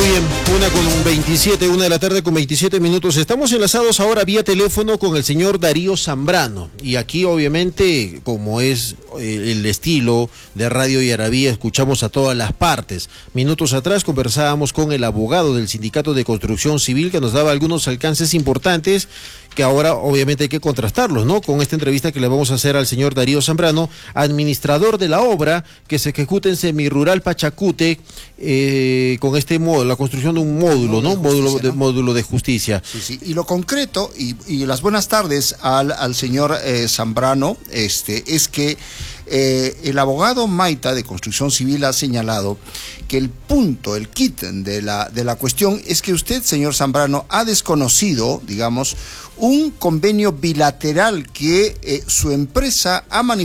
Bien, 1 de la tarde con 27 minutos. Estamos enlazados ahora vía teléfono con el señor Darío Zambrano. Y aquí, obviamente, como es el estilo de Radio Yarabí, escuchamos a todas las partes. Minutos atrás conversábamos con el abogado del Sindicato de Construcción Civil, que nos daba algunos alcances importantes que ahora obviamente hay que contrastarlos, ¿no? Con esta entrevista que le vamos a hacer al señor Darío Zambrano, administrador de la obra que se ejecuta en Semirural Pachacute, con este módulo, la construcción de un módulo, ¿no? Módulo de justicia. Sí, sí. Y lo concreto, y las buenas tardes al señor Zambrano, es que el abogado Maita de Construcción Civil ha señalado que el kit de la cuestión es que usted, señor Zambrano, ha desconocido, digamos, un convenio bilateral que su empresa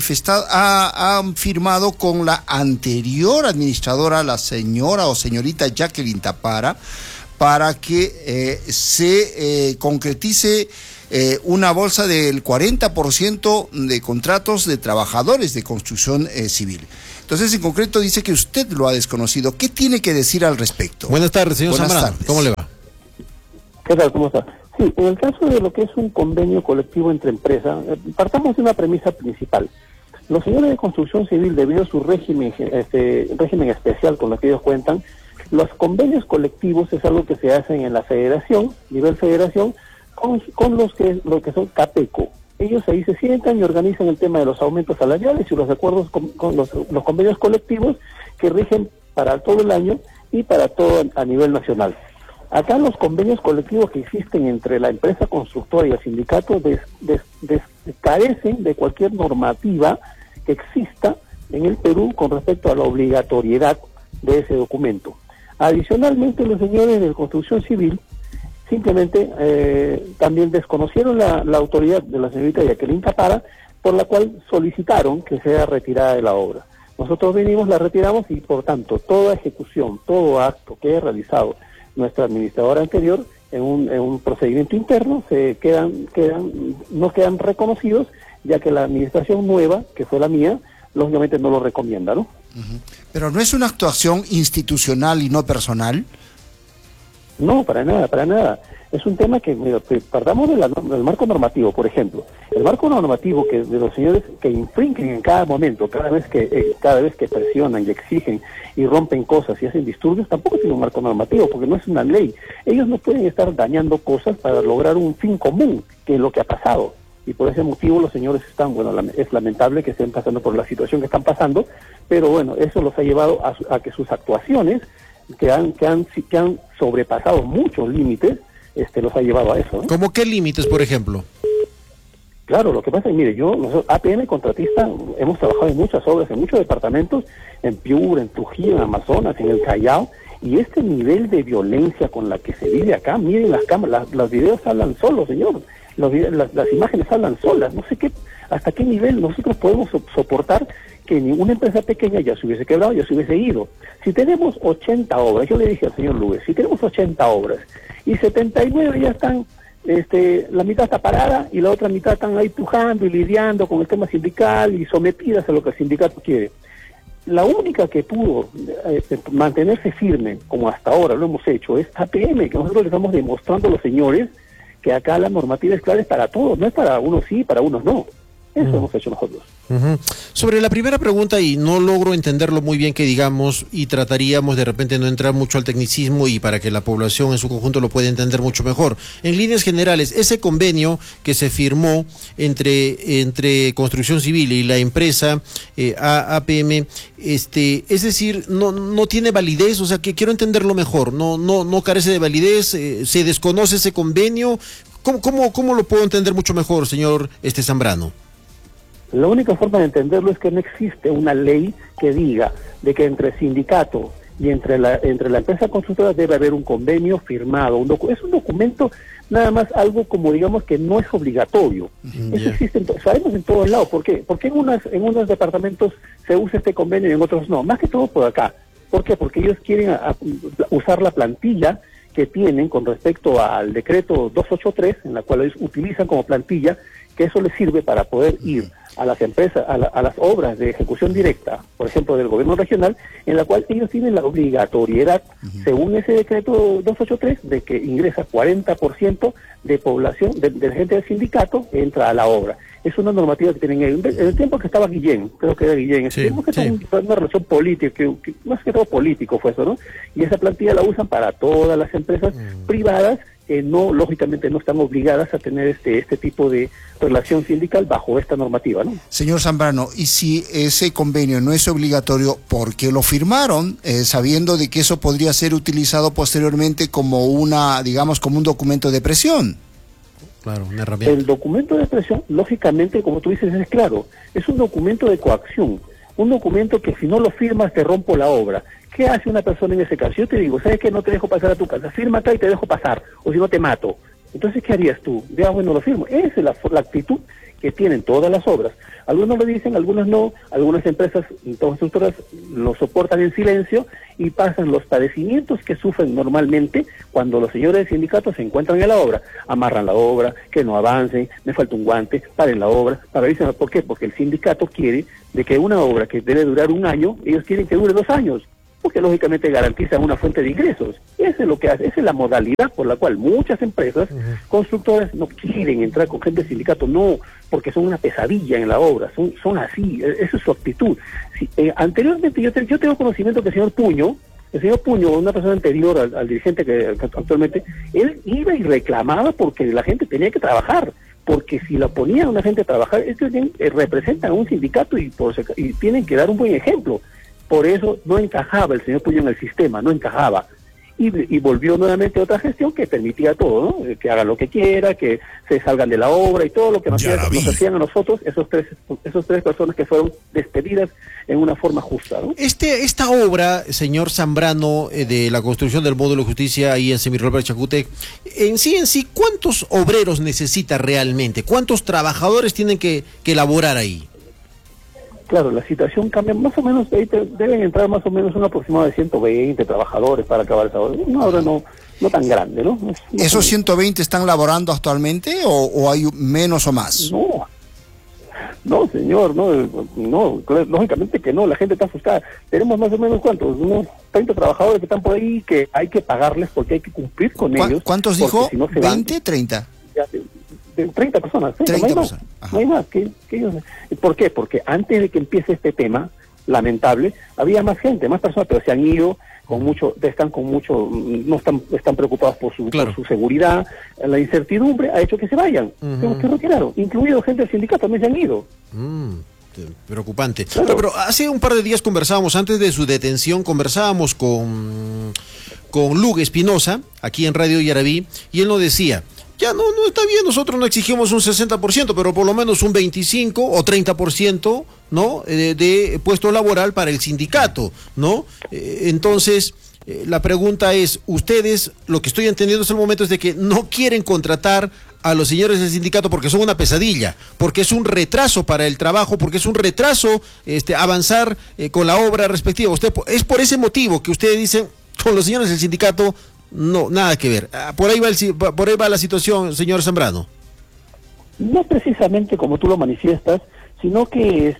ha firmado con la anterior administradora, la señora o señorita Jacqueline Tapara, para que se concretice una bolsa del 40% de contratos de trabajadores de construcción civil. Entonces, en concreto, dice que usted lo ha desconocido. ¿Qué tiene que decir al respecto? Buenas tardes, señor Zambrano. ¿Cómo le va? ¿Qué tal? ¿Cómo está? Sí, en el caso de lo que es un convenio colectivo entre empresas, partamos de una premisa principal. Los señores de construcción civil, debido a su régimen especial con el que ellos cuentan, los convenios colectivos es algo que se hacen en la federación, nivel federación, con lo que son CAPECO. Ellos ahí se sientan y organizan el tema de los aumentos salariales y los acuerdos con los convenios colectivos que rigen para todo el año y para todo a nivel nacional. Acá los convenios colectivos que existen entre la empresa constructora y el sindicato carecen de cualquier normativa que exista en el Perú con respecto a la obligatoriedad de ese documento. Adicionalmente, los señores de construcción civil simplemente también desconocieron la autoridad de la señorita Jacqueline Tapara, por la cual solicitaron que sea retirada de la obra. Nosotros venimos, la retiramos y por tanto toda ejecución, todo acto que haya realizado nuestra administradora anterior en un procedimiento interno no quedan reconocidos, ya que la administración nueva, que fue la mía, lógicamente no lo recomienda, ¿no? Pero ¿no es una actuación institucional y no personal? No, para nada. Es un tema que, mira, partamos del marco normativo, por ejemplo. El marco normativo que de los señores que infringen en cada momento, cada vez que presionan y exigen y rompen cosas y hacen disturbios, tampoco tiene un marco normativo, porque no es una ley. Ellos no pueden estar dañando cosas para lograr un fin común, que es lo que ha pasado. Y por ese motivo los señores es lamentable que estén pasando por la situación que están pasando, pero bueno, eso los ha llevado a que sus actuaciones, que han sobrepasado muchos límites, los ha llevado a eso, ¿no? ¿Cómo qué límites, por ejemplo? Claro, lo que pasa es, mire, nosotros, APM Contratista, hemos trabajado en muchas obras, en muchos departamentos, en Piura, en Trujillo, en Amazonas, en el Callao, y este nivel de violencia con la que se vive acá, miren las cámaras, los videos hablan solos, señor, las imágenes hablan solas, no sé hasta qué nivel nosotros podemos soportar que ninguna empresa pequeña ya se hubiese quebrado, ya se hubiese ido. Si tenemos 80 obras, yo le dije al señor Luis, si tenemos 80 obras y 79 ya están, la mitad está parada y la otra mitad están ahí pujando y lidiando con el tema sindical y sometidas a lo que el sindicato quiere. La única que pudo mantenerse firme, como hasta ahora lo hemos hecho, es APM, que nosotros le estamos demostrando a los señores que acá la normativa es clara, es para todos, no es para unos sí, para unos no. Eso hemos hecho nosotros. Sobre la primera pregunta, y no logro entenderlo muy bien que digamos, y trataríamos de repente no entrar mucho al tecnicismo y para que la población en su conjunto lo pueda entender mucho mejor. En líneas generales, ese convenio que se firmó entre Construcción Civil y la empresa APM, es decir, no tiene validez, o sea, que quiero entenderlo mejor, no carece de validez, se desconoce ese convenio. ¿Cómo lo puedo entender mucho mejor, señor Zambrano? La única forma de entenderlo es que no existe una ley que diga de que entre el sindicato y entre la empresa constructora debe haber un convenio firmado. Es un documento nada más, algo como digamos que no es obligatorio. Eso existe, sabemos en todos lados. ¿Por qué? Porque en unos departamentos se usa este convenio y en otros no. Más que todo por acá. ¿Por qué? Porque ellos quieren usar la plantilla que tienen con respecto al decreto 283, en la cual ellos utilizan como plantilla, que eso les sirve para poder ir a las empresas, a las obras de ejecución directa, por ejemplo, del gobierno regional, en la cual ellos tienen la obligatoriedad, según ese decreto 283, de que ingresa 40% de población, de gente del sindicato, entra a la obra. Es una normativa que tienen ellos. En el tiempo que estaba Guillén, creo que era Guillén, sí, fue una relación política, que más que todo político fue eso, ¿no? Y esa plantilla la usan para todas las empresas privadas, que no, lógicamente no están obligadas a tener este tipo de relación sindical bajo esta normativa, ¿no? Señor Zambrano, y si ese convenio no es obligatorio, ¿por qué lo firmaron? Sabiendo de que eso podría ser utilizado posteriormente como digamos, como un documento de presión. Claro, una herramienta. El documento de presión, lógicamente, como tú dices, es claro, es un documento de coacción, un documento que si no lo firmas te rompo la obra. ¿Qué hace una persona en ese caso? Yo te digo, ¿sabes qué? No te dejo pasar a tu casa, firma acá y te dejo pasar, o si no te mato. Entonces, ¿qué harías tú? Ya, bueno, lo firmo. Esa es la actitud que tienen todas las obras. Algunos lo dicen, algunos no, algunas empresas constructoras lo soportan en silencio y pasan los padecimientos que sufren normalmente cuando los señores del sindicato se encuentran en la obra. Amarran la obra, que no avancen, me falta un guante, paren la obra, paralizan. ¿Por qué? Porque el sindicato quiere de que una obra que debe durar 1 año, ellos quieren que dure 2 años. Porque lógicamente garantizan una fuente de ingresos. Eso es lo que hace, esa es la modalidad por la cual muchas empresas constructoras no quieren entrar con gente del sindicato, no, porque son una pesadilla en la obra, son así, esa es su actitud. Si, anteriormente yo tengo conocimiento que el señor Puño, una persona anterior al dirigente que actualmente, él iba y reclamaba porque la gente tenía que trabajar, porque si la ponían a una gente a trabajar, estos representan a un sindicato y tienen que dar un buen ejemplo. Por eso no encajaba el señor Puño en el sistema, no encajaba. Y volvió nuevamente otra gestión que permitía todo, ¿no? Que hagan lo que quiera, que se salgan de la obra y todo lo que nos hacían a nosotros, esos tres personas que fueron despedidas en una forma justa, ¿no? Esta obra, señor Zambrano, de la construcción del módulo de justicia ahí en Semirropa de Chacútec, en sí, ¿cuántos obreros necesita realmente? ¿Cuántos trabajadores tienen que elaborar ahí? Claro, la situación cambia, más o menos, ahí deben entrar más o menos un aproximado de 120 trabajadores para acabar esa obra. Una obra no tan grande, ¿no? ¿Esos 120 están laborando actualmente o hay menos o más? No, señor, no, lógicamente que no, la gente está asustada. Tenemos más o menos, ¿cuántos? Unos 30 trabajadores que están por ahí que hay que pagarles porque hay que cumplir con ellos. ¿Cuántos dijo? Si no ¿20, 30? De 30 personas, 30 personas. No hay más que ellos. ¿Por qué? Porque antes de que empiece este tema lamentable, había más gente, más personas, pero se han ido no están preocupados por su seguridad. La incertidumbre ha hecho que se vayan, que retiraron, incluido gente del sindicato, también se han ido. Preocupante. Claro. Pero hace un par de días conversábamos, antes de su detención, conversábamos con Lugue Espinosa, aquí en Radio Yarabí, y él nos decía, ya no está bien, nosotros no exigimos un 60%, pero por lo menos un 25 o 30%, ¿no? De puesto laboral para el sindicato, ¿no? Entonces, la pregunta es, ustedes, lo que estoy entendiendo hasta el momento es de que no quieren contratar a los señores del sindicato porque son una pesadilla, porque es un retraso para el trabajo, porque es un retraso avanzar con la obra respectiva. Es por ese motivo que ustedes dicen, con los señores del sindicato, no, nada que ver. Por ahí va la situación, señor Zambrano. No precisamente como tú lo manifiestas, sino que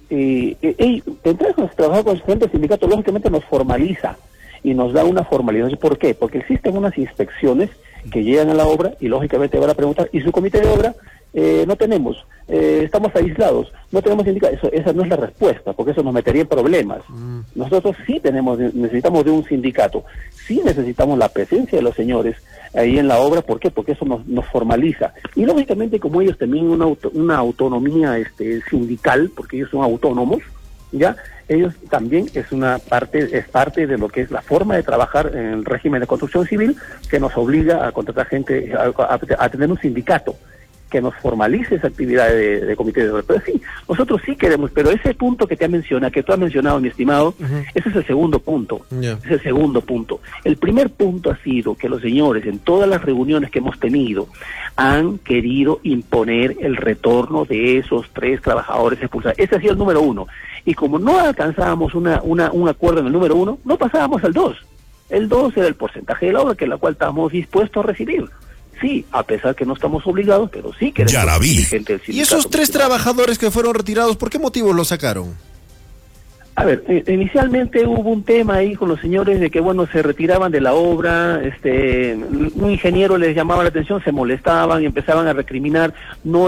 trabajar con el presidente del sindicato lógicamente nos formaliza y nos da una formalización. ¿Por qué? Porque existen unas inspecciones que llegan a la obra y lógicamente van a preguntar, ¿y su comité de obra? No tenemos, estamos aislados, no tenemos sindicato. Esa no es la respuesta, porque eso nos metería en problemas. Nosotros sí necesitamos de un sindicato, sí necesitamos la presencia de los señores ahí en la obra. ¿Por qué? Porque eso nos formaliza. Y lógicamente, como ellos tienen una autonomía sindical, porque ellos son autónomos, ya ellos también es parte de lo que es la forma de trabajar en el régimen de construcción civil, que nos obliga a contratar gente, a tener un sindicato que nos formalice esa actividad de comité de obra. Pero sí, nosotros sí queremos, pero ese punto que tú has mencionado, mi estimado, ese es el segundo punto. Es el segundo punto. El primer punto ha sido que los señores, en todas las reuniones que hemos tenido, han querido imponer el retorno de esos 3 trabajadores expulsados. Ese ha sido el número 1. Y como no alcanzábamos un acuerdo en el número 1, no pasábamos al 2. El 2 era el porcentaje de la obra, que la cual estábamos dispuestos a recibir. Sí, a pesar que no estamos obligados, pero sí queremos gente del sindicato. ¿Y esos 3 trabajadores que fueron retirados, por qué motivo los sacaron? A ver, inicialmente hubo un tema ahí con los señores de que, bueno, se retiraban de la obra, un ingeniero les llamaba la atención, se molestaban y empezaban a recriminar, no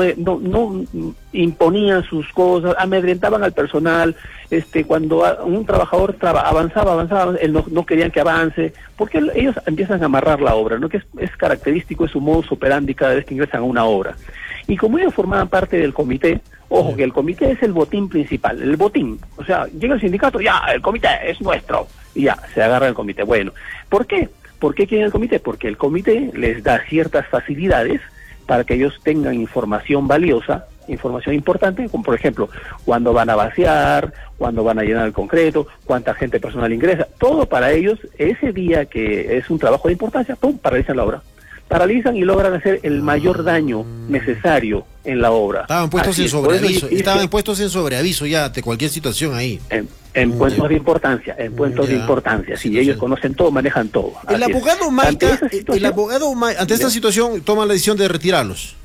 imponían sus cosas, amedrentaban al personal, cuando un trabajador avanzaba, no querían que avance, porque ellos empiezan a amarrar la obra, ¿no? Que es característico, es su modus operandi cada vez que ingresan a una obra. Y como ellos formaban parte del comité, ojo, que el comité es el botín principal, el botín. O sea, llega el sindicato, ya, el comité es nuestro. Y ya, se agarra el comité. Bueno, ¿por qué? ¿Por qué quieren el comité? Porque el comité les da ciertas facilidades para que ellos tengan información valiosa, información importante, como por ejemplo, cuándo van a vaciar, cuándo van a llenar el concreto, cuánta gente personal ingresa. Todo para ellos, ese día que es un trabajo de importancia, ¡pum!, paralizan la obra. Paralizan y logran hacer el mayor daño necesario en la obra. Estaban puestos en sobreaviso, sobreaviso ya de cualquier situación ahí. En puestos de importancia, de importancia. Si ellos conocen todo, manejan todo. El abogado Maita, ante esta situación toma la decisión de retirarlos.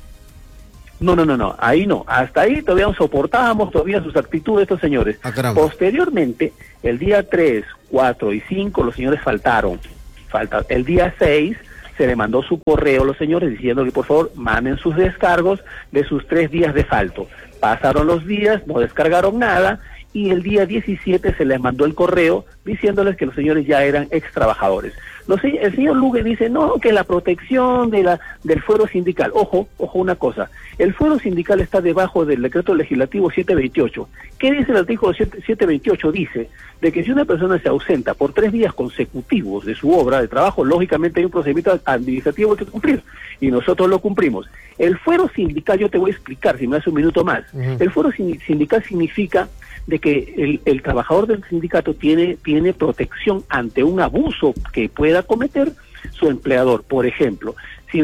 No, ahí no. Hasta ahí todavía soportábamos todavía sus actitudes estos señores. Posteriormente, el día 3, 4 y 5 los señores faltaron. El día 6 se le mandó su correo a los señores diciendo que por favor manden sus descargos de sus 3 días de falto. Pasaron los días, no descargaron nada, y el día 17 se les mandó el correo diciéndoles que los señores ya eran ex trabajadores. El señor Lugue dice, no, que la protección del fuero sindical. Ojo una cosa, el fuero sindical está debajo del decreto legislativo 728. ¿Qué dice el artículo 728? Dice de que si una persona se ausenta por 3 días consecutivos de su obra de trabajo, lógicamente hay un procedimiento administrativo que cumplir, y nosotros lo cumplimos. El fuero sindical, yo te voy a explicar, si me das un minuto más. El fuero sindical significa de que el trabajador del sindicato tiene protección ante un abuso que pueda cometer su empleador. Por ejemplo, si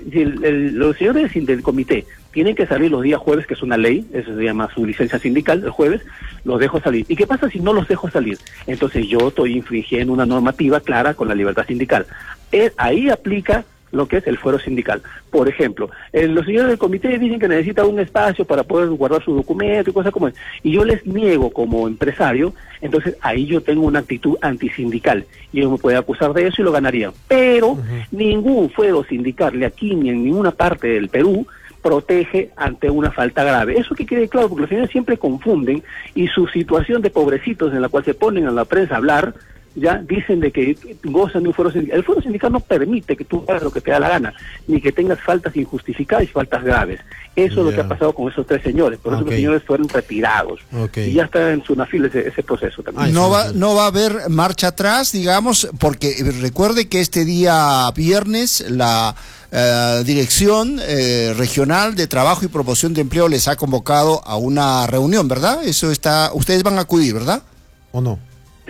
los señores del comité tienen que salir los días jueves, que es una ley, eso se llama su licencia sindical, el jueves, los dejo salir. ¿Y qué pasa si no los dejo salir? Entonces yo estoy infringiendo una normativa clara con la libertad sindical. Ahí aplica lo que es el fuero sindical. Por ejemplo, los señores del comité dicen que necesitan un espacio para poder guardar su documento y cosas como eso, y yo les niego como empresario, entonces ahí yo tengo una actitud antisindical, y ellos me pueden acusar de eso y lo ganarían. Pero ningún fuero sindical, aquí ni en ninguna parte del Perú, protege ante una falta grave. Eso que quede claro, porque los señores siempre confunden, y su situación de pobrecitos en la cual se ponen a la prensa a hablar, ya dicen de que gozan de un fuero sindical. El fuero sindical no permite que tú hagas lo que te da la gana, ni que tengas faltas injustificadas y faltas graves. Eso es lo que ha pasado con esos 3 señores. Por eso los señores fueron retirados. Y ya está en SUNAFIL ese proceso también. No va a haber marcha atrás, digamos, porque recuerde que este día viernes la Dirección Regional de Trabajo y Promoción de Empleo les ha convocado a una reunión, ¿verdad? Ustedes van a acudir, ¿verdad? ¿O no?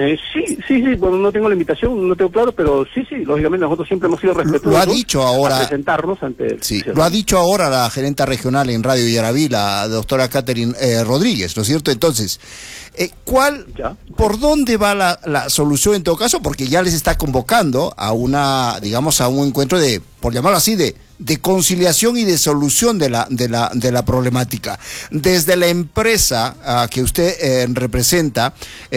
Sí, bueno, no tengo la invitación, no tengo claro, pero sí, lógicamente nosotros siempre hemos sido respetuosos. Lo ha dicho ahora. A presentarnos ante el... Sí, lo ha dicho ahora la gerenta regional en Radio Yaraví, la doctora Catherine Rodríguez, ¿no es cierto? Entonces, ¿por dónde va la solución en todo caso? Porque ya les está convocando a a un encuentro por llamarlo así, de conciliación y de solución de la problemática. Desde la empresa que usted representa,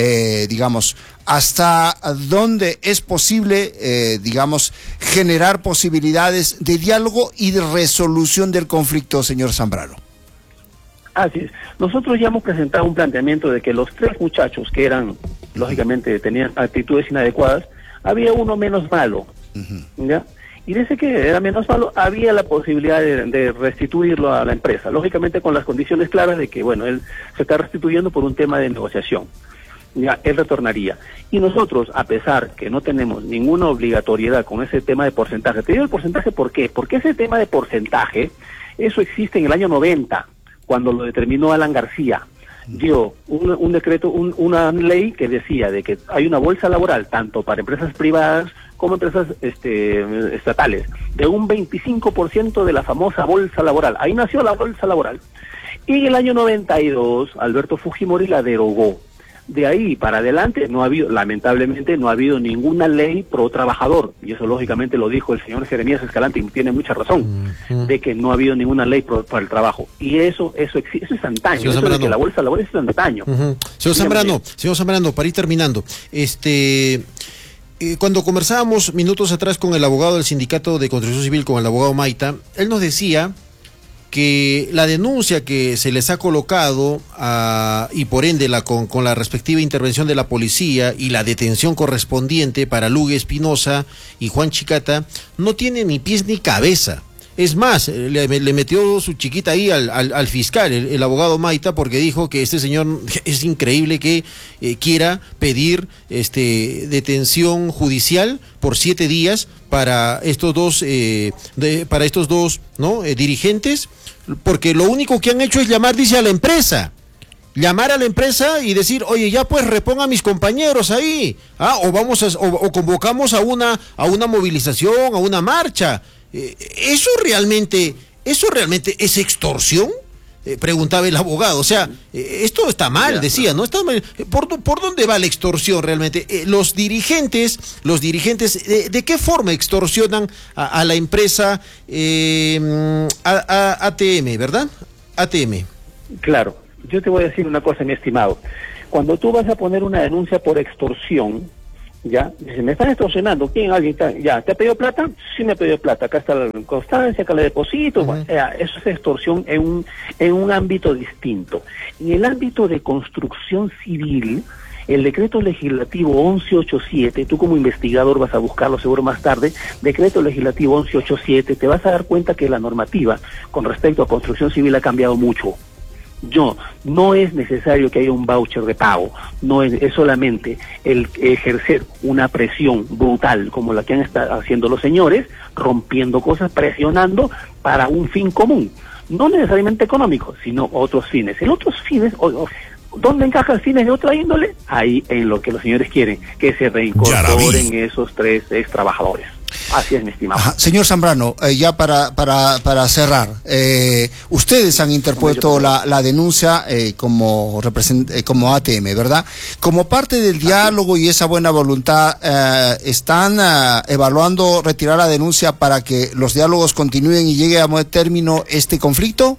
hasta dónde es posible, generar posibilidades de diálogo y de resolución del conflicto, señor Zambrano. Así es. Nosotros ya hemos presentado un planteamiento de que los 3 muchachos que lógicamente tenían actitudes inadecuadas, había uno menos malo, ¿ya? Y desde que era menos malo, había la posibilidad de restituirlo a la empresa, lógicamente con las condiciones claras de que, bueno, él se está restituyendo por un tema de negociación, ya, él retornaría. Y nosotros, a pesar que no tenemos ninguna obligatoriedad con ese tema de porcentaje, te digo el porcentaje, ¿por qué? Porque ese tema de porcentaje, eso existe en el año 90, cuando lo determinó Alan García. Dio un decreto, una ley que decía de que hay una bolsa laboral, tanto para empresas privadas como empresas estatales, de un 25% de la famosa bolsa laboral. Ahí nació la bolsa laboral. Y en el año 92, Alberto Fujimori la derogó. De ahí para adelante lamentablemente no ha habido ninguna ley pro trabajador, y eso lógicamente lo dijo el señor Jeremías Escalante y tiene mucha razón, de que no ha habido ninguna ley para el trabajo, y eso es antaño, eso de que la bolsa laboral es antaño. Señor Zambrano, para ir terminando, cuando conversábamos minutos atrás con el abogado del Sindicato de Construcción Civil, con el abogado Maita, él nos decía que la denuncia que se les ha colocado y por ende con la respectiva intervención de la policía y la detención correspondiente para Lugue Espinosa y Juan Chicata no tiene ni pies ni cabeza. Es más, le metió su chiquita ahí al fiscal, el abogado Maita, porque dijo que este señor es increíble que quiera pedir detención judicial por 7 días para estos dos dirigentes, porque lo único que han hecho es llamar a la empresa y decir, oye, ya pues reponga a mis compañeros ahí, o convocamos a una movilización, a una marcha. ¿Eso realmente es extorsión? Preguntaba el abogado. O sea, esto está mal, decía, ¿no? Está mal. ¿Por dónde va la extorsión realmente? Los dirigentes, ¿de qué forma extorsionan a la empresa ATM, ¿verdad? ATM. Claro, yo te voy a decir una cosa, mi estimado. Cuando tú vas a poner una denuncia por extorsión, ya, dice, me están extorsionando, ¿quién? ¿Alguien está? Ya, ¿te ha pedido plata? Sí me ha pedido plata, acá está la constancia, acá la deposito. Bueno, eso es extorsión en un ámbito distinto. En el ámbito de construcción civil, el decreto legislativo 1187, tú como investigador vas a buscarlo seguro más tarde, decreto legislativo 1187, te vas a dar cuenta que la normativa con respecto a construcción civil ha cambiado mucho. No es necesario que haya un voucher de pago, no es solamente el ejercer una presión brutal como la que han estado haciendo los señores, rompiendo cosas, presionando para un fin común, no necesariamente económico, sino otros fines. En otros fines, ¿dónde encajan fines de otra índole? Ahí en lo que los señores quieren, que se reincorporen esos 3 ex trabajadores. Así es, mi estimado. Ajá. Señor Zambrano, ya para cerrar, ustedes han interpuesto la denuncia como ATM, ¿verdad? Como parte del diálogo y esa buena voluntad, ¿están evaluando retirar la denuncia para que los diálogos continúen y llegue a buen término este conflicto?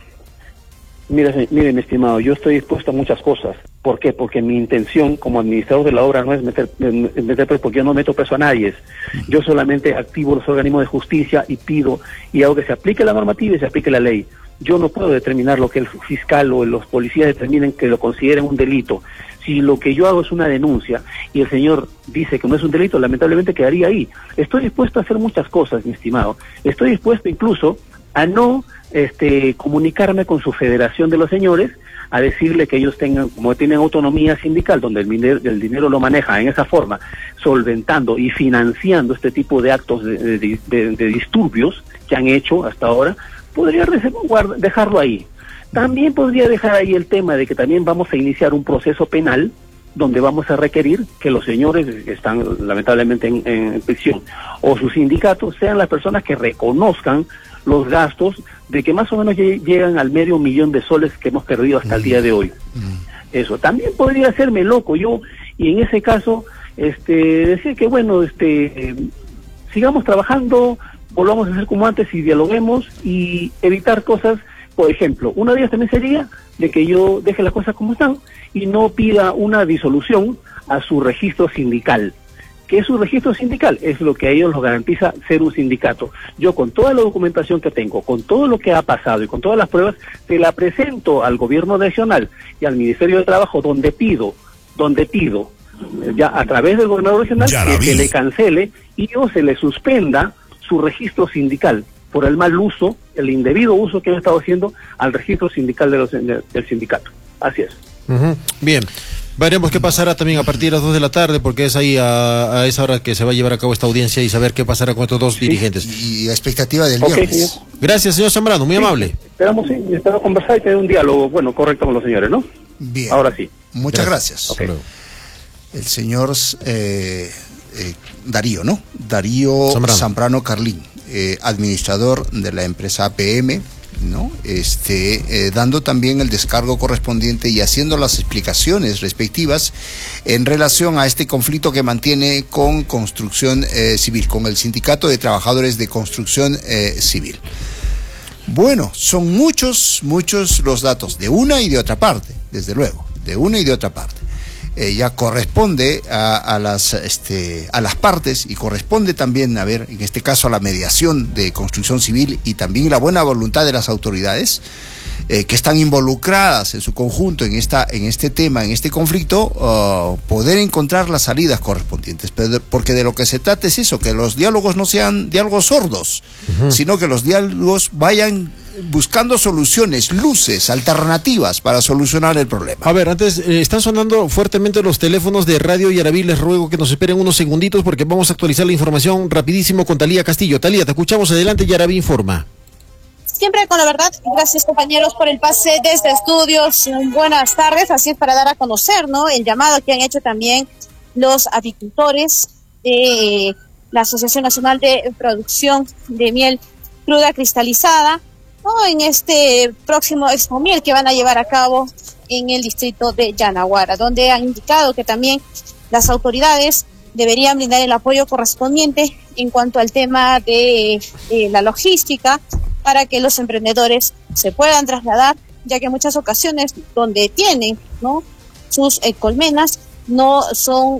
Mire, mi estimado, yo estoy dispuesto a muchas cosas. ¿Por qué? Porque mi intención como administrador de la obra no es meter preso, porque yo no meto preso a nadie. Yo solamente activo los organismos de justicia y pido y hago que se aplique la normativa y se aplique la ley. Yo no puedo determinar lo que el fiscal o los policías determinen que lo consideren un delito. Si lo que yo hago es una denuncia y el señor dice que no es un delito, lamentablemente quedaría ahí. Estoy dispuesto a hacer muchas cosas, mi estimado. Estoy dispuesto incluso a no comunicarme con su federación de los señores, a decirle que ellos tengan, como tienen autonomía sindical, donde el dinero lo maneja en esa forma, solventando y financiando este tipo de actos de disturbios que han hecho hasta ahora, podría dejarlo ahí. También podría dejar ahí el tema de que también vamos a iniciar un proceso penal donde vamos a requerir que los señores que están lamentablemente en prisión o sus sindicatos sean las personas que reconozcan los gastos de que más o menos llegan al $500,000 de soles que hemos perdido hasta el día de hoy. Eso también podría hacerme loco yo, y en ese caso decir que bueno, sigamos trabajando, volvamos a ser como antes y dialoguemos y evitar cosas. Por ejemplo, una de ellas también sería de que yo deje las cosas como están y no pida una disolución a su registro sindical. ¿Qué es su registro sindical? Es lo que a ellos los garantiza ser un sindicato. Yo con toda la documentación que tengo, con todo lo que ha pasado y con todas las pruebas, te la presento al gobierno nacional y al Ministerio de Trabajo donde pido ya a través del gobernador regional que se le cancele y o se le suspenda su registro sindical por el mal uso, el indebido uso que han estado haciendo al registro sindical del sindicato. Así es. Bien. Veremos qué pasará también a partir de las 2 de la tarde, porque es ahí a esa hora que se va a llevar a cabo esta audiencia y saber qué pasará con estos dos dirigentes. Y la expectativa del viernes. Señor. Gracias, señor Zambrano, muy amable. Esperamos conversar y tener un diálogo, correcto con los señores, ¿no? Bien. Ahora sí. Muchas gracias. Okay. El señor Darío, ¿no? Darío Zambrano Carlín, administrador de la empresa APM. ¿no? Dando también el descargo correspondiente y haciendo las explicaciones respectivas en relación a este conflicto que mantiene con Construcción Civil, con el Sindicato de Trabajadores de Construcción Civil. Bueno, son muchos los datos, de una y de otra parte, desde luego, de una y de otra parte. Ya corresponde a las partes, y corresponde también, en este caso, a la mediación de Construcción Civil y también la buena voluntad de las autoridades que están involucradas en su conjunto en este tema, en este conflicto, poder encontrar las salidas correspondientes. Porque de lo que se trata es eso, que los diálogos no sean diálogos sordos, sino que los diálogos vayan buscando soluciones, luces, alternativas para solucionar el problema. A ver, antes, están sonando fuertemente los teléfonos de Radio Yaraví. Les ruego que nos esperen unos segunditos porque vamos a actualizar la información rapidísimo con Talía Castillo. Talía, te escuchamos, adelante, Yaraví informa. Siempre con la verdad. Gracias, compañeros, por el pase desde estudios. Buenas tardes. Así es, para dar a conocer, ¿no?, el llamado que han hecho también los apicultores de la Asociación Nacional de Producción de Miel Cruda Cristalizada, ¿no?, en este próximo Expo Miel que van a llevar a cabo en el distrito de Yanaguara, donde han indicado que también las autoridades deberían brindar el apoyo correspondiente en cuanto al tema de la logística para que los emprendedores se puedan trasladar, ya que en muchas ocasiones donde tienen, ¿no?, sus colmenas no son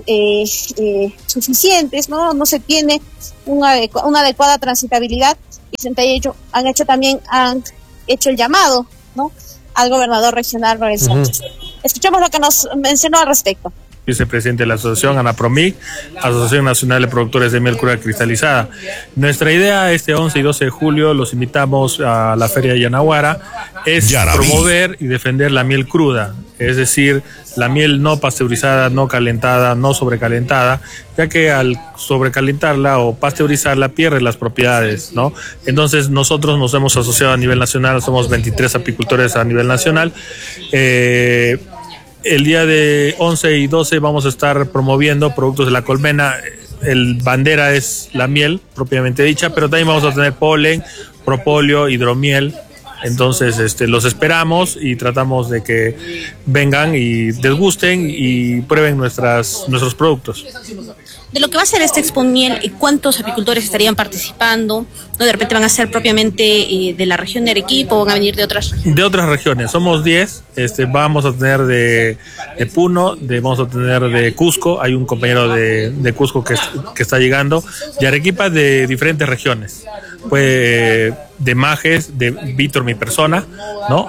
suficientes, no se tiene una adecuada transitabilidad, y han hecho el llamado, ¿no?, al gobernador regional Roel Sánchez. Escuchamos lo que nos mencionó al respecto. Vicepresidente de la asociación, ANAPROMIC, Asociación Nacional de Productores de Miel Cruda Cristalizada. Nuestra idea este 11 y 12 de julio, los invitamos a la Feria de Yanaguara, es promover y defender la miel cruda, es decir, la miel no pasteurizada, no calentada, no sobrecalentada, ya que al sobrecalentarla o pasteurizarla pierde las propiedades, ¿no? Entonces nosotros nos hemos asociado a nivel nacional, somos 23 apicultores a nivel nacional. El día de 11 y 12 vamos a estar promoviendo productos de la colmena. El bandera es la miel propiamente dicha, pero también vamos a tener polen, propóleo, hidromiel. Entonces los esperamos y tratamos de que vengan y desgusten y prueben nuestros productos. De lo que va a ser este Expo Miel, ¿cuántos apicultores estarían participando? ¿No? De repente van a ser propiamente de la región de Arequipa o van a venir de otras regiones. De otras regiones, somos 10, vamos a tener de Puno, vamos a tener de Cusco, hay un compañero de Cusco que está llegando, de Arequipa, de diferentes regiones, pues de Majes, de Víctor, mi persona, ¿no?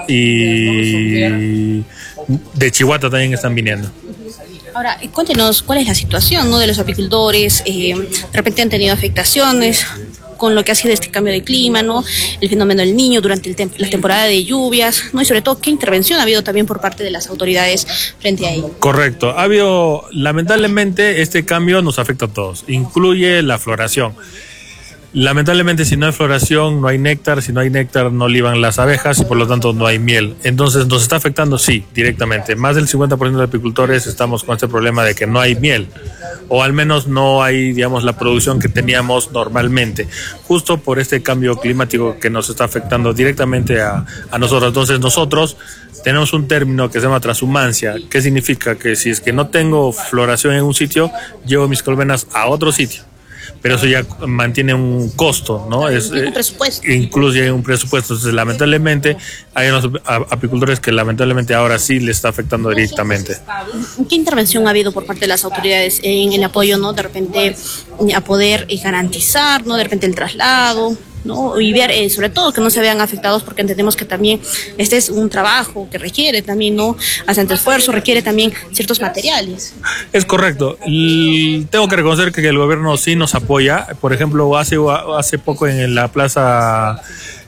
Y de Chihuahua también están viniendo. Ahora, cuéntenos cuál es la situación, ¿no?, de los apicultores. De repente han tenido afectaciones con lo que ha sido este cambio de clima, ¿no?, el fenómeno del Niño durante la temporada de lluvias, ¿no?, y sobre todo qué intervención ha habido también por parte de las autoridades frente a ello. Correcto, ha habido, lamentablemente este cambio nos afecta a todos, incluye la floración. Lamentablemente, si no hay floración, no hay néctar, si no hay néctar, no liban las abejas y por lo tanto no hay miel. Entonces, ¿nos está afectando? Sí, directamente. Más del 50% de apicultores estamos con este problema de que no hay miel, o al menos no hay, digamos, la producción que teníamos normalmente, justo por este cambio climático que nos está afectando directamente a nosotros. Entonces, nosotros tenemos un término que se llama transhumancia. ¿Qué significa? Que si es que no tengo floración en un sitio, llevo mis colmenas a otro sitio. Pero eso ya mantiene un costo, ¿no? Un presupuesto. Incluye un presupuesto. Entonces, lamentablemente, hay unos apicultores que lamentablemente ahora sí les está afectando directamente. ¿Qué intervención ha habido por parte de las autoridades en el apoyo, ¿no?, de repente a poder garantizar, ¿no?, de repente el traslado, ¿no?, y ver sobre todo que no se vean afectados, porque entendemos que también este es un trabajo que requiere también, ¿no?, bastante esfuerzo, requiere también ciertos materiales? Es correcto. Tengo que reconocer que el gobierno sí nos apoya. Por ejemplo, hace poco en la plaza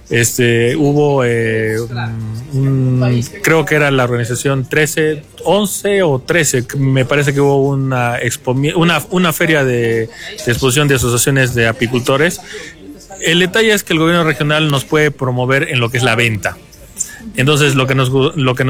hubo creo que era la organización 11 o 13, me parece que hubo una feria de exposición de asociaciones de apicultores. El detalle es que el gobierno regional nos puede promover en lo que es la venta. Entonces, lo que nos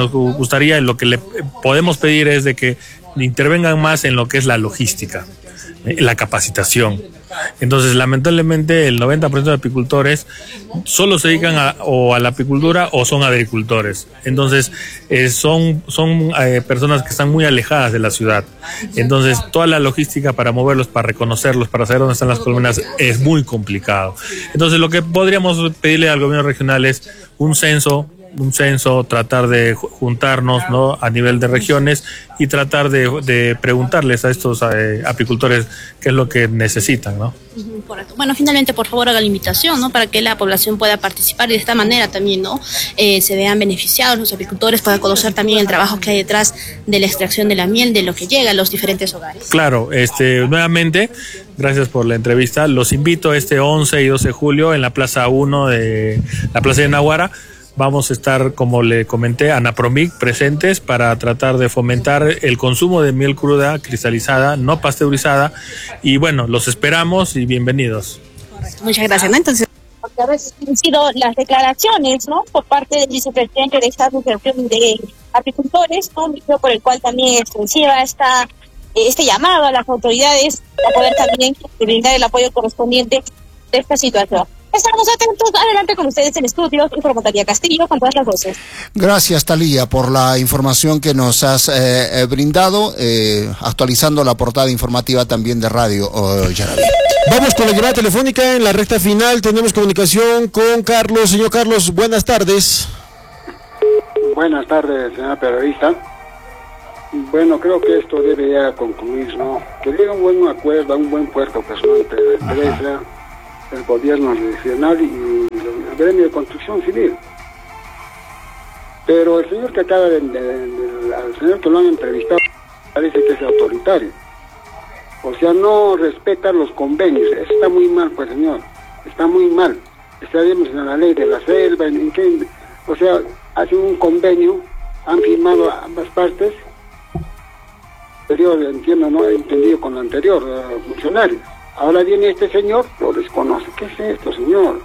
gustaría, lo que le podemos pedir es de que intervengan más en lo que es la logística. la capacitación. Entonces, lamentablemente, el 90% de apicultores solo se dedican a la apicultura o son agricultores. Entonces, son personas que están muy alejadas de la ciudad. Entonces, toda la logística para moverlos, para reconocerlos, para saber dónde están las colmenas, es muy complicado. Entonces, lo que podríamos pedirle al gobierno regional es un censo, tratar de juntarnos, ¿no?, a nivel de regiones y tratar de preguntarles a estos apicultores qué es lo que necesitan, ¿no? Correcto. Bueno, finalmente, por favor, haga la invitación, ¿no?, para que la población pueda participar y de esta manera también, ¿no?, se vean beneficiados los apicultores, puedan conocer también el trabajo que hay detrás de la extracción de la miel, de lo que llega a los diferentes hogares. Claro, nuevamente, gracias por la entrevista. Los invito 11 y 12 de julio en la Plaza 1 de la Plaza de Naguara. Vamos a estar, como le comenté, Anapromic presentes para tratar de fomentar el consumo de miel cruda, cristalizada, no pasteurizada. Y bueno, los esperamos y bienvenidos. Correcto. Muchas gracias, ¿no? Entonces, porque a veces han sido las declaraciones, ¿no?, por parte del vicepresidente de esta asociación de apicultores, ¿no?, por el cual también extensiva este llamado a las autoridades a poder también brindar el apoyo correspondiente de esta situación. Estamos atentos. Adelante con ustedes en estudios. Informo Talía Castillo con todas las voces. Gracias, Talía, por la información que nos has brindado, actualizando la portada informativa también de Radio Yaraví. Vamos con la llamada telefónica en la recta final. Tenemos comunicación con Carlos. Señor Carlos, buenas tardes. Buenas tardes, señora periodista. Bueno, creo que esto debe ya concluir, ¿no? Que llegue un buen acuerdo, un buen puerto, pues, ¿no?, entre la empresa, el gobierno regional y el gremio de construcción civil. Pero el señor que al señor que lo han entrevistado parece que es autoritario. O sea, no respeta los convenios. Eso está muy mal, pues, señor. Está muy mal. Estaríamos en la ley de la selva, o sea, hacen un convenio, han firmado ambas partes. Anterior, entiendo, no he entendido con el anterior funcionario. Ahora viene este señor, lo desconoce. ¿Qué es esto, señor?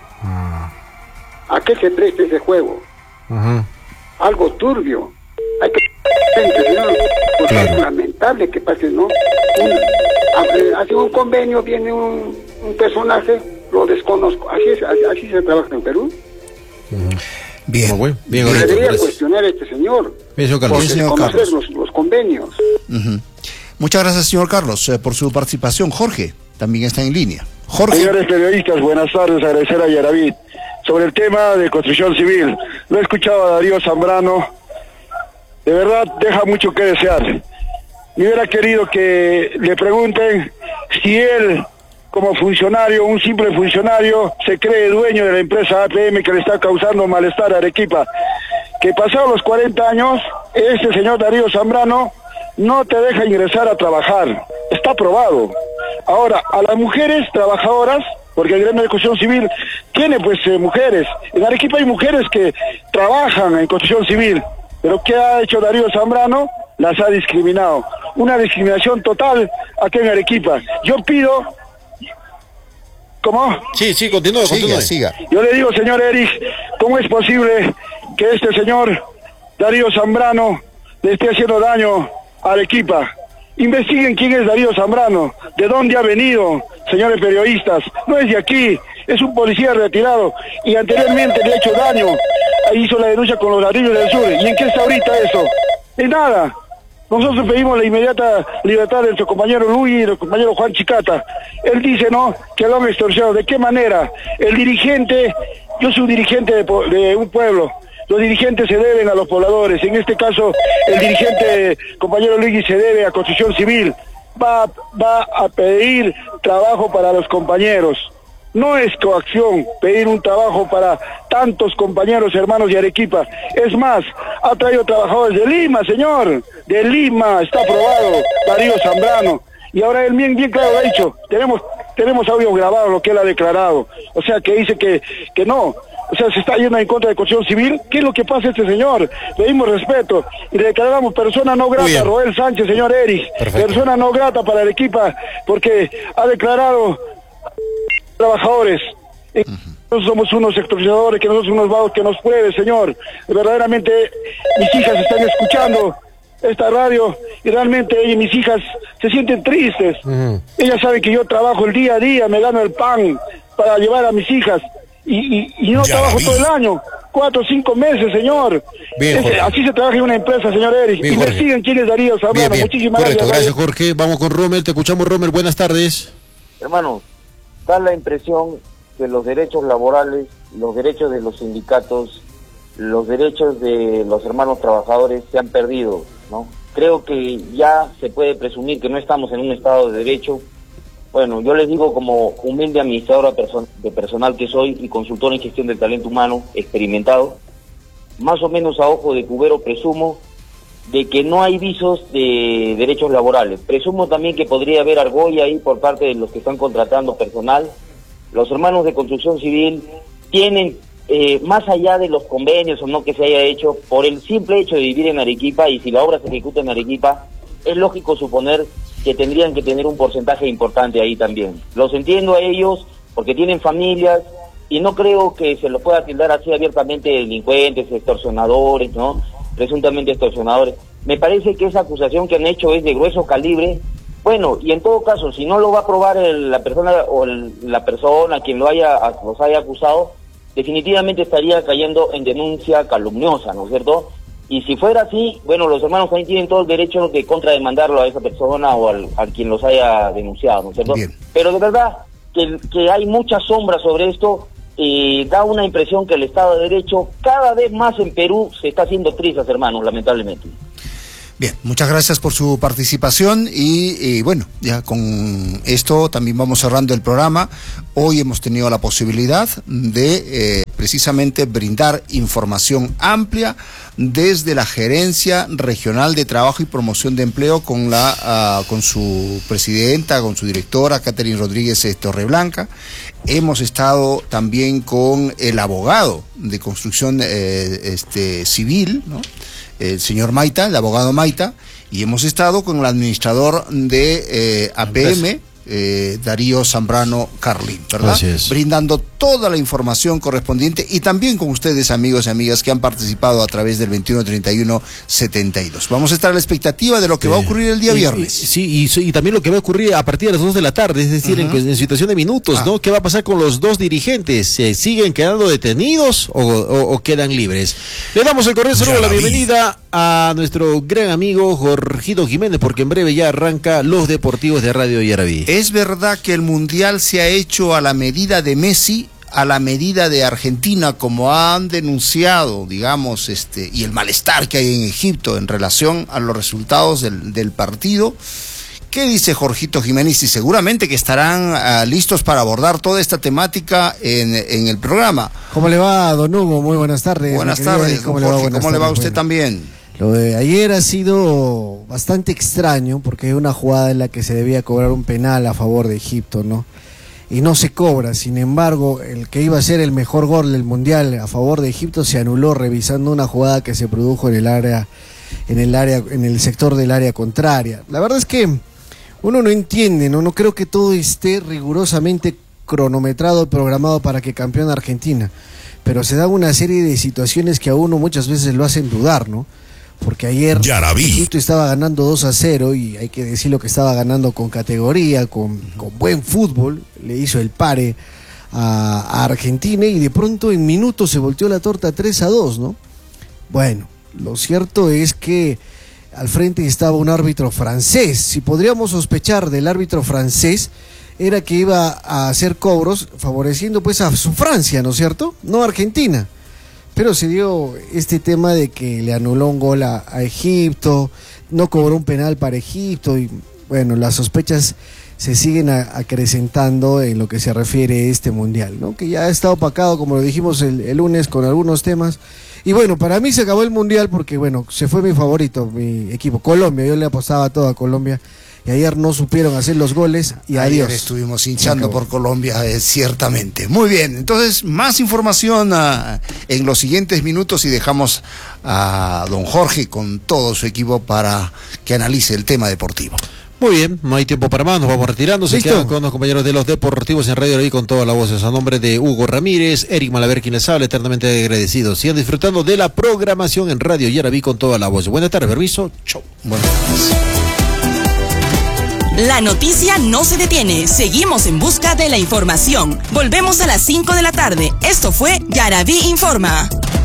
¿A qué se presta ese juego? Algo turbio. Hay que... señor, porque claro, es lamentable que pase, ¿no? Hace un convenio, viene un personaje, lo desconozco. Así se trabaja en Perú. Bien, bien. Debería cuestionar a este señor. Conocer los convenios. Muchas gracias, señor Carlos, por su participación. Jorge también está en línea. Jorge. Señores periodistas, buenas tardes. Agradecer a Yaraví sobre el tema de construcción civil. Lo he escuchado a Darío Zambrano. De verdad, deja mucho que desear. Me hubiera querido que le pregunten si él, como funcionario, un simple funcionario, se cree dueño de la empresa APM que le está causando malestar a Arequipa. Que pasados los 40 años, este señor Darío Zambrano no te deja ingresar a trabajar. Está aprobado. Ahora, a las mujeres trabajadoras, porque el gremio de construcción civil tiene pues mujeres. En Arequipa hay mujeres que trabajan en construcción civil. Pero ¿qué ha hecho Darío Zambrano? Las ha discriminado. Una discriminación total aquí en Arequipa. Yo pido... ¿Cómo? Sí, continúe. Siga. Yo le digo, señor Erich, ¿cómo es posible que este señor Darío Zambrano le esté haciendo daño a Arequipa? Investiguen quién es Darío Zambrano, de dónde ha venido, señores periodistas. No es de aquí, es un policía retirado y anteriormente le ha hecho daño. Ahí hizo la denuncia con los ladrillos del sur. ¿Y en qué está ahorita eso? En nada. Nosotros pedimos la inmediata libertad de nuestro compañero Luis y del compañero Juan Chicata. Él dice, ¿no?, que lo han extorsionado. ¿De qué manera? El dirigente, yo soy un dirigente de un pueblo. Los dirigentes se deben a los pobladores. En este caso, el dirigente, compañero Luigi, se debe a Construcción Civil. Va a pedir trabajo para los compañeros. No es coacción pedir un trabajo para tantos compañeros hermanos de Arequipa. Es más, ha traído trabajadores de Lima, señor. De Lima, está aprobado Darío Zambrano. Y ahora él bien claro lo ha dicho. Tenemos audio grabado lo que él ha declarado. O sea, que dice que no. O sea, se está yendo en contra de construcción civil. ¿Qué es lo que pasa a este señor? Pedimos respeto y le declaramos persona no grata a Roel Sánchez, señor Erich. Perfecto. Persona no grata para Arequipa porque ha declarado trabajadores. Nosotros somos unos extorsionadores, que nosotros unos vagos que nos pruebe, señor. Verdaderamente mis hijas están escuchando esta radio y realmente mis hijas se sienten tristes. Ellas saben que yo trabajo el día a día, me gano el pan para llevar a mis hijas y no trabajo todo el año, 4 o 5 meses, señor. Bien, así se trabaja en una empresa, señor Eric. Bien, investiguen quién es Darío Zambrano. Muchísimas gracias, Jorge. Vamos con Rommel, te escuchamos, Rommel, buenas tardes. Hermano, da la impresión que los derechos laborales, los derechos de los sindicatos, los derechos de los hermanos trabajadores se han perdido, ¿no? Creo que ya se puede presumir que no estamos en un estado de derecho. Bueno, yo les digo, como humilde administradora de personal que soy y consultor en gestión del talento humano experimentado, más o menos a ojo de cubero presumo de que no hay visos de derechos laborales. Presumo también que podría haber argolla ahí por parte de los que están contratando personal. Los hermanos de construcción civil tienen, más allá de los convenios o no que se haya hecho, por el simple hecho de vivir en Arequipa, y si la obra se ejecuta en Arequipa, es lógico suponer que tendrían que tener un porcentaje importante ahí también. Los entiendo a ellos porque tienen familias y no creo que se los pueda tildar así abiertamente de delincuentes, extorsionadores, ¿no? Presuntamente extorsionadores. Me parece que esa acusación que han hecho es de grueso calibre. Bueno, y en todo caso, si no lo va a probar la persona quien los haya acusado, definitivamente estaría cayendo en denuncia calumniosa, ¿no es cierto? Y si fuera así, bueno, los hermanos también tienen todo el derecho de contrademandarlo a esa persona o a quien los haya denunciado, ¿no es cierto? Bien. Pero de verdad que hay mucha sombra sobre esto. Da una impresión que el Estado de Derecho cada vez más en Perú se está haciendo trizas, hermanos, lamentablemente. Bien, muchas gracias por su participación y bueno, ya con esto también vamos cerrando el programa. Hoy hemos tenido la posibilidad de precisamente brindar información amplia desde la Gerencia Regional de Trabajo y Promoción de Empleo con su presidenta, con su directora, Catherine Rodríguez Torreblanca. Hemos estado también con el abogado de construcción civil, ¿no? El señor Maita, el abogado Maita, y hemos estado con el administrador de APM, Darío Zambrano Carlín, ¿verdad? Gracias. Brindando toda la información correspondiente y también con ustedes, amigos y amigas que han participado a través del 2131-72. Vamos a estar a la expectativa de lo que va a ocurrir el día viernes. Y también lo que va a ocurrir a partir de las 2 de la tarde, es decir, en situación de minutos, ¿no? ¿Qué va a pasar con los 2 dirigentes? ¿Se siguen quedando detenidos o quedan libres? Le damos el cordial saludo, la bienvenida a nuestro gran amigo Jorgito Jiménez, porque en breve ya arranca los deportivos de Radio Yaraví. ¿Es verdad que el Mundial se ha hecho a la medida de Messi, a la medida de Argentina, como han denunciado, digamos, y el malestar que hay en Egipto en relación a los resultados del partido? ¿Qué dice Jorgito Jiménez? Y seguramente que estarán listos para abordar toda esta temática en el programa. ¿Cómo le va, don Hugo? Muy buenas tardes. Buenas tardes, ¿cómo le va a usted también? Lo de ayer ha sido bastante extraño porque es una jugada en la que se debía cobrar un penal a favor de Egipto, ¿no? Y no se cobra. Sin embargo, el que iba a ser el mejor gol del Mundial a favor de Egipto se anuló revisando una jugada que se produjo en el sector del área contraria. La verdad es que uno no entiende, ¿no? No creo que todo esté rigurosamente cronometrado, programado para que campeone Argentina. Pero se dan una serie de situaciones que a uno muchas veces lo hacen dudar, ¿no? Porque ayer Egipto estaba ganando 2-0 y hay que decirlo que estaba ganando con categoría, con buen fútbol, le hizo el pare a Argentina y de pronto en minutos se volteó la torta 3-2, ¿no? Bueno, lo cierto es que al frente estaba un árbitro francés. Si podríamos sospechar del árbitro francés, era que iba a hacer cobros favoreciendo pues a su Francia, ¿no es cierto? No a Argentina. Pero se dio este tema de que le anuló un gol a Egipto, no cobró un penal para Egipto y bueno, las sospechas se siguen acrecentando en lo que se refiere a este mundial, ¿no? Que ya está opacado, como lo dijimos el lunes, con algunos temas. Y bueno, para mí se acabó el mundial porque bueno, se fue mi favorito, mi equipo, Colombia. Yo le apostaba todo a Colombia. Y ayer no supieron hacer los goles y adiós. Ayer estuvimos hinchando por Colombia, ciertamente. Muy bien, entonces más información en los siguientes minutos y dejamos a don Jorge con todo su equipo para que analice el tema deportivo. Muy bien, no hay tiempo para más, nos vamos retirando. Se quedan con los compañeros de los deportivos en Radio Yaraví con todas las voces. A nombre de Hugo Ramírez, Eric Malaver, quien les habla, eternamente agradecidos. Sigan disfrutando de la programación en Radio Yaraví con todas las voces. Buenas tardes, permiso, chau. Buenas tardes. La noticia no se detiene. Seguimos en busca de la información. Volvemos a las 5 de la tarde. Esto fue Yarabí Informa.